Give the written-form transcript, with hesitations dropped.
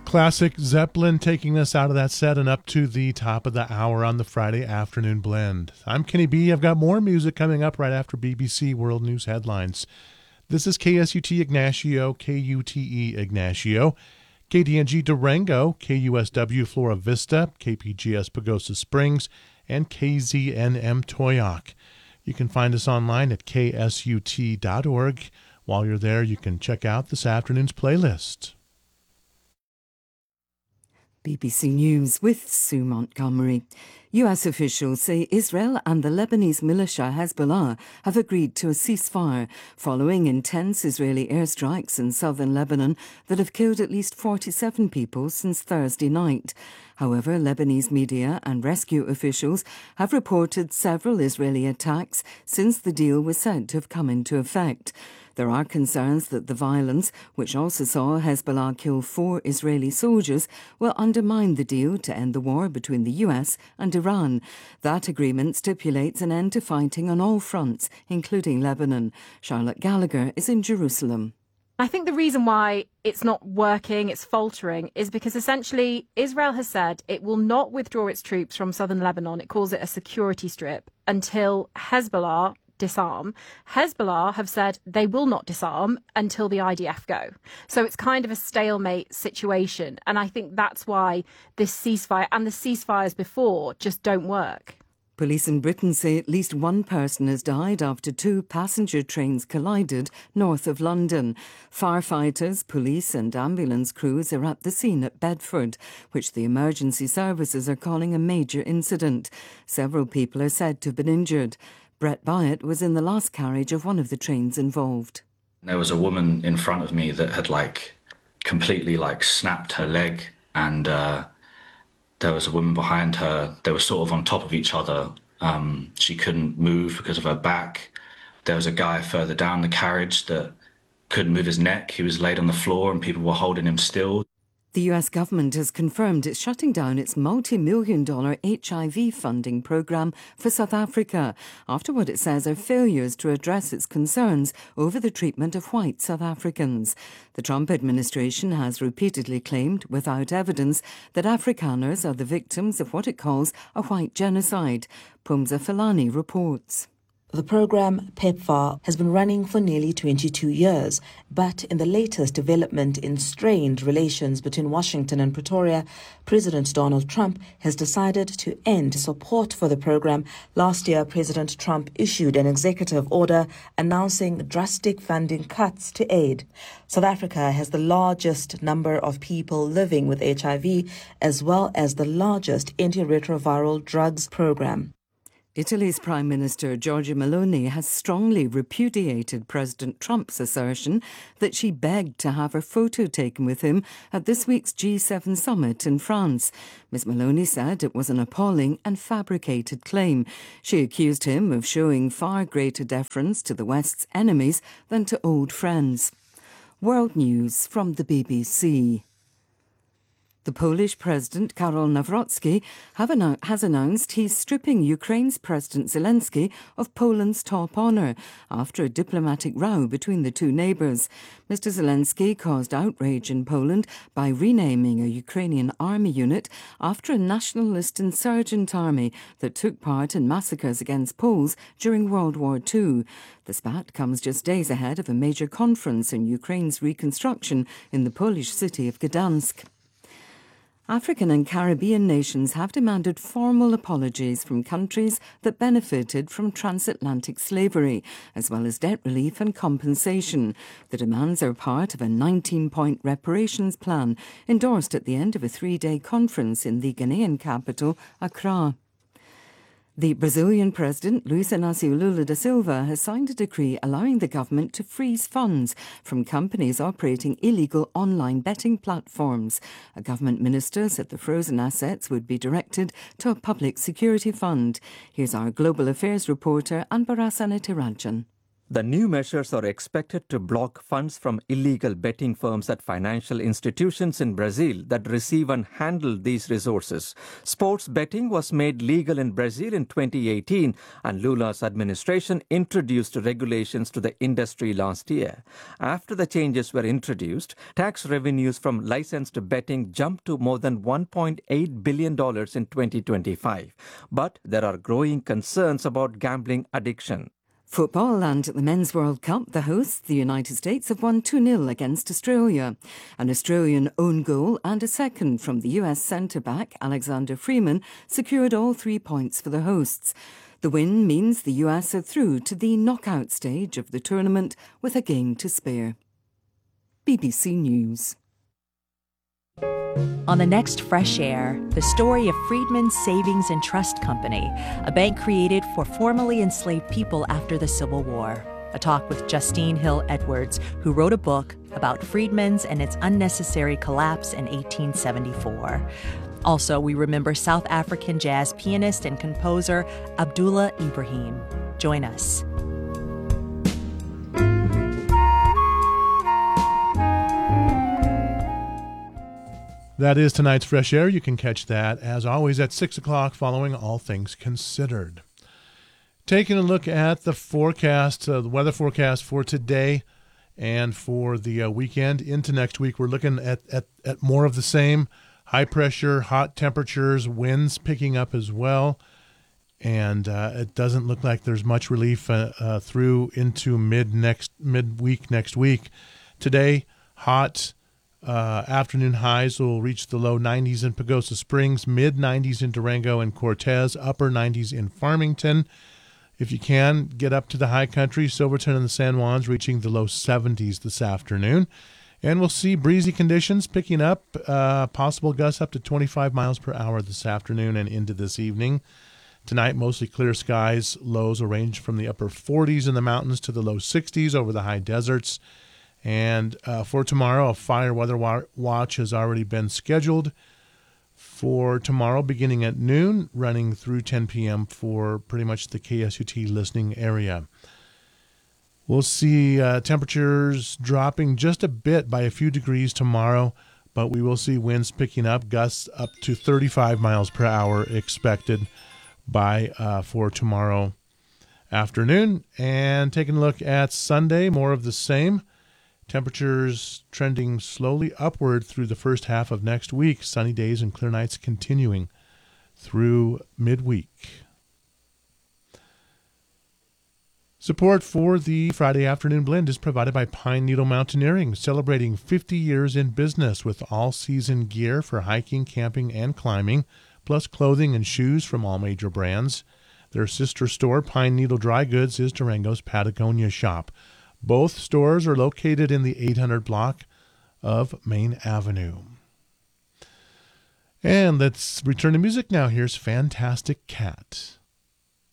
Classic Zeppelin taking us out of that set and up to the top of the hour on the Friday afternoon blend. I'm Kenny B. I've got more music coming up right after BBC World News headlines. This is KSUT Ignacio, KUTE Ignacio, KDNG Durango, KUSW Flora Vista, KPGS Pagosa Springs, and KZNM Toyoak. You can find us online at ksut.org. While you're there, you can check out this afternoon's playlist. BBC News with Sue Montgomery. US officials say Israel and the Lebanese militia Hezbollah have agreed to a ceasefire following intense Israeli airstrikes in southern Lebanon that have killed at least 47 people since Thursday night. However, Lebanese media and rescue officials have reported several Israeli attacks since the deal was said to have come into effect. There are concerns that the violence, which also saw Hezbollah kill 4 Israeli soldiers, will undermine the deal to end the war between the US and Iran. That agreement stipulates an end to fighting on all fronts, including Lebanon. Charlotte Gallagher is in Jerusalem. I think the reason why it's not working, it's faltering, is because essentially Israel has said it will not withdraw its troops from southern Lebanon. It calls it a security strip until Hezbollah disarm. Hezbollah have said they will not disarm until the IDF go. So it's kind of a stalemate situation. And I think that's why this ceasefire and the ceasefires before just don't work. Police in Britain say at least one person has died after 2 passenger trains collided north of London. Firefighters, police and ambulance crews are at the scene at Bedford, which the emergency services are calling a major incident. Several people are said to have been injured. Brett Byatt was in the last carriage of one of the trains involved. There was a woman in front of me that had completely snapped her leg, and there was a woman behind her. They were sort of on top of each other. She couldn't move because of her back. There was a guy further down the carriage that couldn't move his neck. He was laid on the floor and people were holding him still. The US government has confirmed it's shutting down its multi-million-dollar HIV funding programme for South Africa after what it says are failures to address its concerns over the treatment of white South Africans. The Trump administration has repeatedly claimed, without evidence, that Afrikaners are the victims of what it calls a white genocide. Pumza Filani reports. The program, PEPFAR, has been running for nearly 22 years, but in the latest development in strained relations between Washington and Pretoria, President Donald Trump has decided to end support for the program. Last year, President Trump issued an executive order announcing drastic funding cuts to aid. South Africa has the largest number of people living with HIV, as well as the largest antiretroviral drugs program. Italy's Prime Minister Giorgia Meloni has strongly repudiated President Trump's assertion that she begged to have her photo taken with him at this week's G7 summit in France. Ms Meloni said it was an appalling and fabricated claim. She accused him of showing far greater deference to the West's enemies than to old friends. World News from the BBC. The Polish President Karol Nawrocki has announced he's stripping Ukraine's President Zelensky of Poland's top honour after a diplomatic row between the two neighbours. Mr Zelensky caused outrage in Poland by renaming a Ukrainian army unit after a nationalist insurgent army that took part in massacres against Poles during World War II. The spat comes just days ahead of a major conference on Ukraine's reconstruction in the Polish city of Gdansk. African and Caribbean nations have demanded formal apologies from countries that benefited from transatlantic slavery, as well as debt relief and compensation. The demands are part of a 19-point reparations plan endorsed at the end of a 3-day conference in the Ghanaian capital, Accra. The Brazilian President, Luiz Inácio Lula da Silva, has signed a decree allowing the government to freeze funds from companies operating illegal online betting platforms. A government minister said the frozen assets would be directed to a public security fund. Here's our global affairs reporter, Anbara Sanetirajan. The new measures are expected to block funds from illegal betting firms at financial institutions in Brazil that receive and handle these resources. Sports betting was made legal in Brazil in 2018, and Lula's administration introduced regulations to the industry last year. After the changes were introduced, tax revenues from licensed betting jumped to more than $1.8 billion in 2025. But there are growing concerns about gambling addiction. Football, and at the Men's World Cup, the hosts, the United States, have won 2-0 against Australia. An Australian own goal and a second from the US centre-back, Alexander Freeman, secured all 3 points for the hosts. The win means the US are through to the knockout stage of the tournament with a game to spare. BBC News. On the next Fresh Air, the story of Freedmen's Savings and Trust Company, a bank created for formerly enslaved people after the Civil War. A talk with Justine Hill Edwards, who wrote a book about Freedmen's and its unnecessary collapse in 1874. Also, we remember South African jazz pianist and composer Abdullah Ibrahim. Join us. That is tonight's Fresh Air. You can catch that, as always, at 6 o'clock following All Things Considered. Taking a look at the forecast, the weather forecast for today and for the weekend into next week, we're looking at more of the same. High pressure, hot temperatures, winds picking up as well. And it doesn't look like there's much relief through into midweek next week. Today, hot. Afternoon highs will reach the low 90s in Pagosa Springs, mid 90s in Durango and Cortez, upper 90s in Farmington. If you can, get up to the high country, Silverton and the San Juans reaching the low 70s this afternoon. And we'll see breezy conditions picking up, possible gusts up to 25 miles per hour this afternoon and into this evening. Tonight, mostly clear skies. Lows will range from the upper 40s in the mountains to the low 60s over the high deserts. And for tomorrow, a fire weather watch has already been scheduled for tomorrow, beginning at noon, running through 10 p.m. for pretty much the KSUT listening area. We'll see temperatures dropping just a bit by a few degrees tomorrow, but we will see winds picking up, gusts up to 35 miles per hour expected for tomorrow afternoon. And taking a look at Sunday, more of the same. Temperatures trending slowly upward through the first half of next week. Sunny days and clear nights continuing through midweek. Support for the Friday Afternoon Blend is provided by Pine Needle Mountaineering, celebrating 50 years in business with all-season gear for hiking, camping, and climbing, plus clothing and shoes from all major brands. Their sister store, Pine Needle Dry Goods, is Durango's Patagonia shop. Both stores are located in the 800 block of Main Avenue. And let's return to music now. Here's Fantastic Cat.